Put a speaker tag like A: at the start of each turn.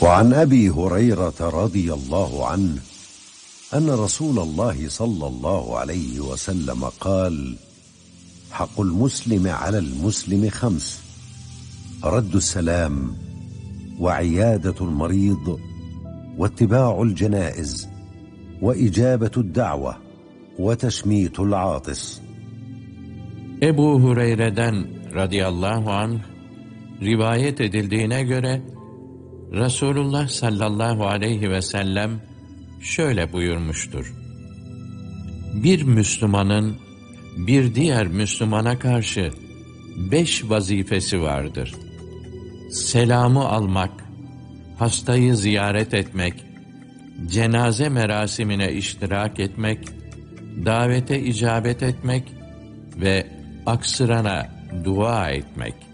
A: وعن أبي هريرة رضي الله عنه أن رسول الله صلى الله عليه وسلم قال: حق المسلم على المسلم 5: رد السلام، وعيادة المريض، واتباع الجنائز، وإجابة الدعوة، وتشميت العاطس.
B: Ebu Hureyre'den radıyallahu anh rivayet edildiğine göre Resulullah sallallahu aleyhi ve sellem şöyle buyurmuştur: Bir Müslümanın bir diğer Müslümana karşı 5 vazifesi vardır. Selamı almak, hastayı ziyaret etmek, cenaze merasimine iştirak etmek, davete icabet etmek ve aksırana dua etmek.